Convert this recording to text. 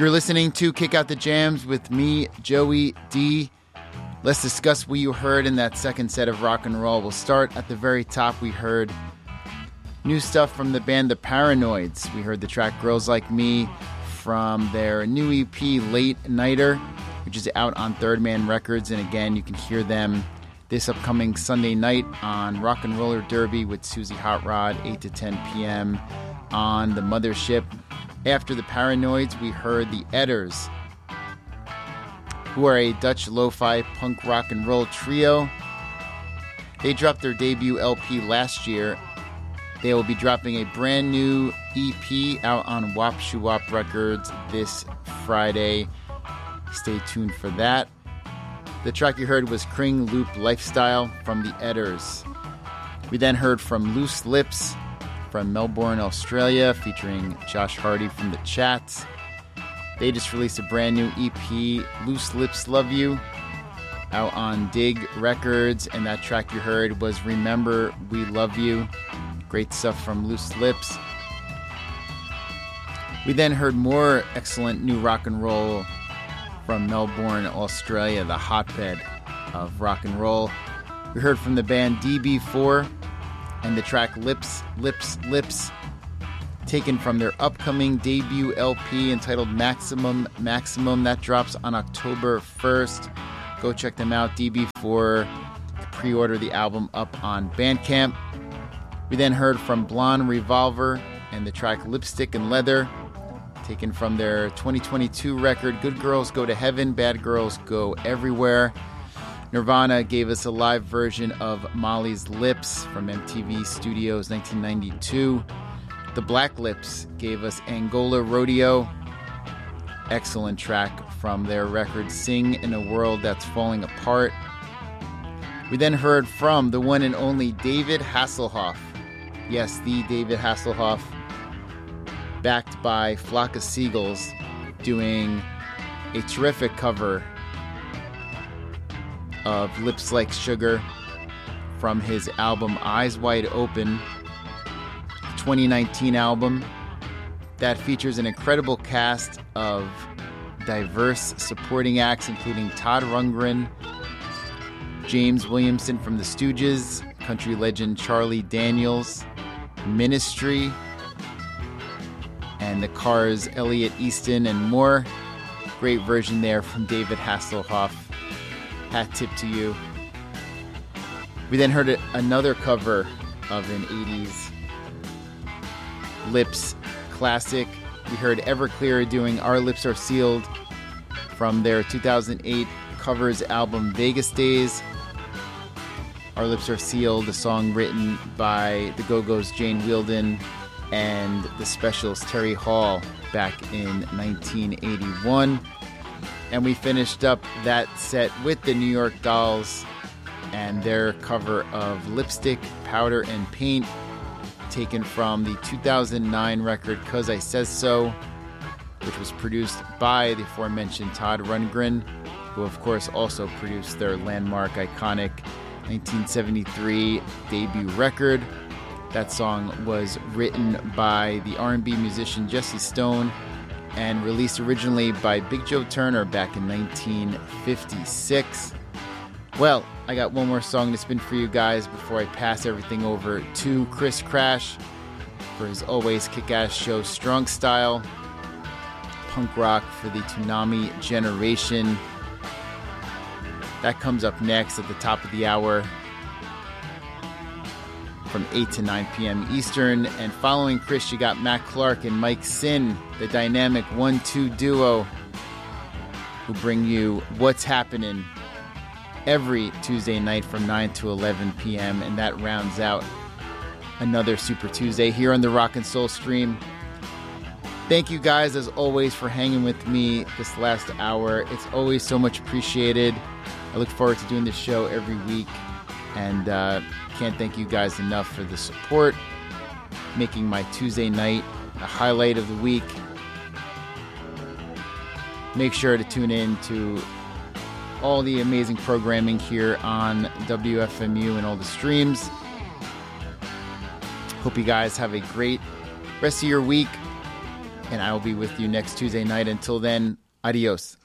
You're listening to Kick Out the Jams with me, Joey D. Let's discuss what you heard in that second set of rock and roll. We'll start at the very top. We heard new stuff from the band The Paranoids. We heard the track Girls Like Me from their new EP, Late Nighter, which is out on Third Man Records. And again, you can hear them this upcoming Sunday night on Rock and Roller Derby with Susie Hot Rod, 8 to 10 p.m. on the Mothership. After the Paranoids, we heard the Edders, who are a Dutch lo-fi punk rock and roll trio. They dropped their debut LP last year. They will be dropping a brand new EP out on Wop Shoo Wop Records this Friday. Stay tuned for that. The track you heard was Kring Loop Lifestyle from the Edders. We then heard from Loose Lips from Melbourne, Australia, featuring Josh Hardy from the Chats. They just released a brand new EP, Loose Lips Love You, out on Dig Records, and that track you heard was Remember We Love You. Great stuff from Loose Lips. We then heard more excellent new rock and roll from Melbourne, Australia, the hotbed of rock and roll. We heard from the band DB4 and the track Lips, Lips, Lips, taken from their upcoming debut LP entitled Maximum, Maximum. That drops on October 1st. Go check them out, DB4. Pre-order the album up on Bandcamp. We then heard from Blonde Revolver and the track Lipstick and Leather, taken from their 2022 record Good Girls Go to Heaven, Bad Girls Go Everywhere. Nirvana gave us a live version of Molly's Lips from MTV Studios 1992. The Black Lips gave us Angola Rodeo. Excellent track from their record Sing in a World That's Falling Apart. We then heard from the one and only David Hasselhoff. Yes, the David Hasselhoff, backed by Flock of Seagulls, doing a terrific cover of Lips Like Sugar from his album Eyes Wide Open, 2019 album that features an incredible cast of diverse supporting acts, including Todd Rundgren, James Williamson from the Stooges, country legend Charlie Daniels, Ministry, and the Cars' Elliot Easton, and more. Great version there from David Hasselhoff. Hat tip to you. We then heard another cover of an 80s Lips classic. We heard Everclear doing Our Lips Are Sealed from their 2008 covers album Vegas Days. Our Lips Are Sealed, a song written by the Go-Go's Jane Wielden and the Specials Terry Hall back in 1981. And we finished up that set with the New York Dolls and their cover of Lipstick, Powder, and Paint, taken from the 2009 record 'Cause I Says So, which was produced by the aforementioned Todd Rundgren, who of course also produced their landmark, iconic 1973 debut record. That song was written by the R&B musician Jesse Stone and released originally by Big Joe Turner back in 1956. Well, I got one more song to spin for you guys before I pass everything over to Chris Crash for his always kick-ass show, Strong Style, punk rock for the Toonami generation. That comes up next at the top of the hour from 8 to 9 p.m. Eastern. And following Chris, you got Matt Clark and Mike Sin, the dynamic 1-2 duo, who bring you What's Happening every Tuesday night from 9 to 11 p.m. And that rounds out another Super Tuesday here on the Rock and Soul stream. Thank you guys, as always, for hanging with me this last hour. It's always so much appreciated. I look forward to doing this show every week, and can't thank you guys enough for the support, making my Tuesday night a highlight of the week. Make sure to tune in to all the amazing programming here on WFMU and all the streams. Hope you guys have a great rest of your week. and I will be with you next Tuesday night. Until then, adios.